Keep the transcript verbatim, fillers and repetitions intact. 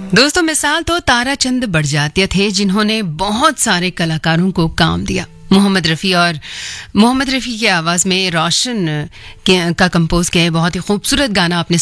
दोस्तों, मिसाल तो ताराचंद बड़जात्या थे, जिन्होंने बहुत सारे कलाकारों को काम दिया। मोहम्मद रफ़ी और मोहम्मद रफ़ी की आवाज़ में रोशन का कंपोज किया बहुत ही खूबसूरत गाना आपने